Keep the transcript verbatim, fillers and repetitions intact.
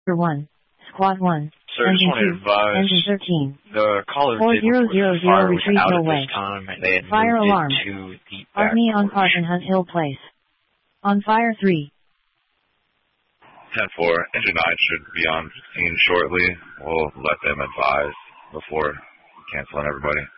For one, Squad one, Sir, just Engine want to two, advise Engine thirteen. the caller Four did zero report zero the zero fire was retreat out no at way. this time, and they had Fire moved alarm. it to the back Army on porch. Carson Hunt Hill Place. On fire three. ten four, Engine nine should be on scene shortly. We'll let them advise before canceling everybody.